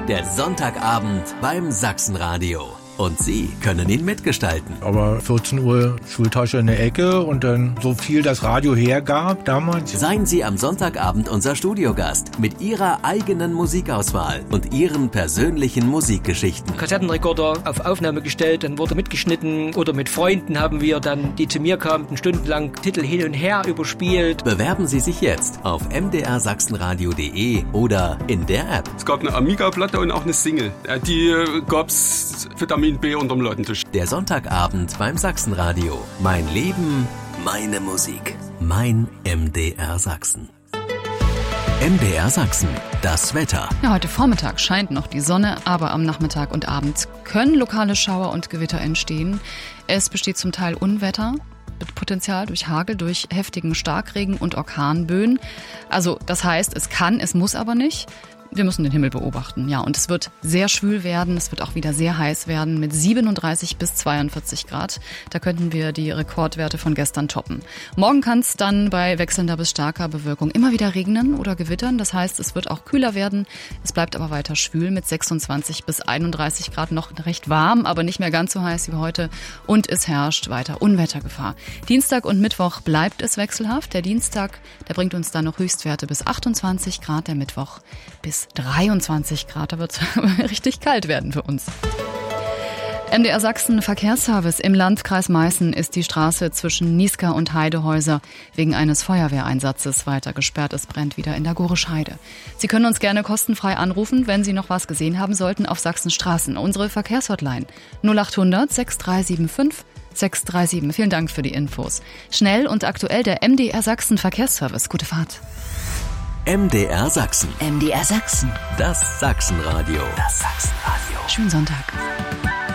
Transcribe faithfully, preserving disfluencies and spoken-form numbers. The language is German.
der Sonntagabend beim Sachsenradio. Und Sie können ihn mitgestalten. Aber vierzehn Uhr Schultasche in der Ecke und dann so viel das Radio hergab damals. Seien Sie am Sonntagabend unser Studiogast mit Ihrer eigenen Musikauswahl und Ihren persönlichen Musikgeschichten. Kassettenrekorder auf Aufnahme gestellt, dann wurde mitgeschnitten oder mit Freunden haben wir dann, die zu mir kamen, stundenlang Titel hin und her überspielt. Bewerben Sie sich jetzt auf m d r sachsenradio punkt d e oder in der App. Es gab eine Amiga-Platte und auch eine Single. Die gab's Vitamin B unterm Ladentisch. Der Sonntagabend beim Sachsenradio. Mein Leben, meine Musik. Mein M D R Sachsen. M D R Sachsen, das Wetter. Ja, heute Vormittag scheint noch die Sonne, aber am Nachmittag und Abend können lokale Schauer und Gewitter entstehen. Es besteht zum Teil Unwetter mit Potenzial durch Hagel, durch heftigen Starkregen und Orkanböen. Also das heißt, es kann, es muss aber nicht. Wir müssen den Himmel beobachten, ja, und es wird sehr schwül werden, es wird auch wieder sehr heiß werden mit siebenunddreißig bis zweiundvierzig Grad. Da könnten wir die Rekordwerte von gestern toppen. Morgen kann es dann bei wechselnder bis starker Bewölkung immer wieder regnen oder gewittern. Das heißt, es wird auch kühler werden. Es bleibt aber weiter schwül mit sechsundzwanzig bis einunddreißig Grad, noch recht warm, aber nicht mehr ganz so heiß wie heute. Und es herrscht weiter Unwettergefahr. Dienstag und Mittwoch bleibt es wechselhaft. Der Dienstag, der bringt uns dann noch Höchstwerte bis achtundzwanzig Grad, der Mittwoch bis dreiundzwanzig Grad, da wird es richtig kalt werden für uns. M D R Sachsen Verkehrsservice im Landkreis Meißen ist die Straße zwischen Niesca und Heidehäuser wegen eines Feuerwehreinsatzes weiter gesperrt. Es brennt wieder in der Gorisch-Heide. Sie können uns gerne kostenfrei anrufen, wenn Sie noch was gesehen haben sollten auf Sachsens Straßen. Unsere Verkehrshotline null acht hundert sechs drei sieben fünf sechs drei sieben. Vielen Dank für die Infos. Schnell und aktuell der M D R Sachsen Verkehrsservice. Gute Fahrt. M D R Sachsen. M D R Sachsen. Das Sachsenradio. Das Sachsenradio. Schönen Sonntag.